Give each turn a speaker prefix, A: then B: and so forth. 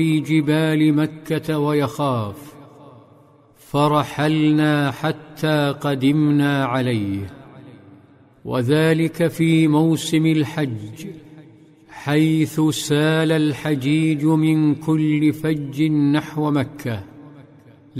A: في جبال مكة ويخاف، فرحلنا حتى قدمنا عليه. وذلك في موسم الحج، حيث سال الحجيج من كل فج نحو مكة،